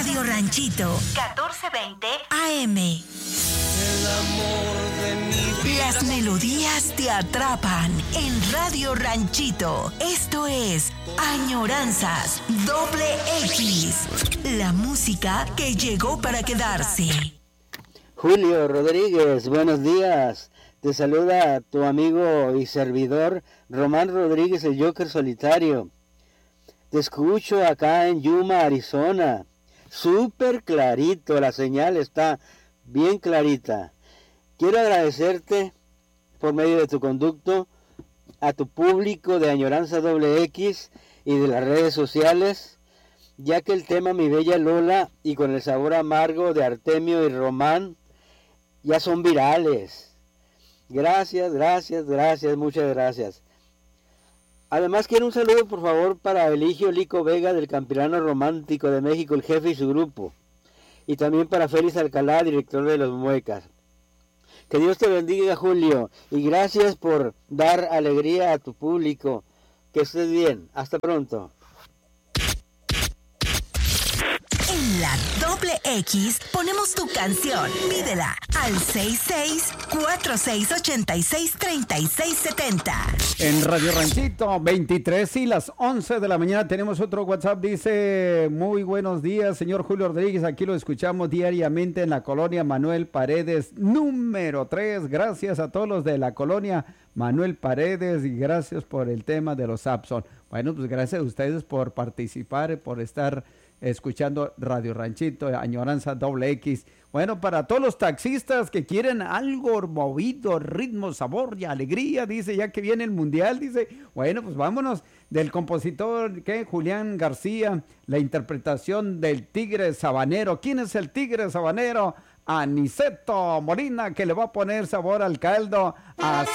Radio Ranchito, 1420 AM. El amor de mi vida. Las melodías te atrapan en Radio Ranchito. Esto es Añoranzas X. La música que llegó para quedarse. Julio Rodríguez, buenos días. Te saluda tu amigo y servidor Román Rodríguez, el Joker Solitario. Te escucho acá en Yuma, Arizona. Súper clarito, la señal está bien clarita. Quiero agradecerte por medio de tu conducto a tu público de Añoranza X y de las redes sociales, ya que el tema Mi Bella Lola y Con el Sabor Amargo de Artemio y Román ya son virales. Gracias, muchas gracias. Además quiero un saludo por favor para Eligio Lico Vega del Campirano Romántico de México, el jefe y su grupo. Y también para Félix Alcalá, director de Los Muecas. Que Dios te bendiga, Julio, y gracias por dar alegría a tu público. Que estés bien. Hasta pronto. En la X ponemos tu canción. Pídela al 66-4686-3670. En Radio Ranchito, 23 y las 11 de la mañana tenemos otro WhatsApp. Dice, muy buenos días, señor Julio Rodríguez. Aquí lo escuchamos diariamente en la colonia Manuel Paredes, número 3. Gracias a todos los de la colonia Manuel Paredes y gracias por el tema de los Sapson. Bueno, pues gracias a ustedes por participar, por estar escuchando Radio Ranchito, Añoranza X. Bueno, para todos los taxistas que quieren algo movido, ritmo, sabor y alegría, dice, ya que viene el mundial, dice, bueno, pues vámonos del compositor, Julián García, la interpretación del Tigre Sabanero. ¿Quién es el Tigre Sabanero? Aniceto Molina, que le va a poner sabor al caldo.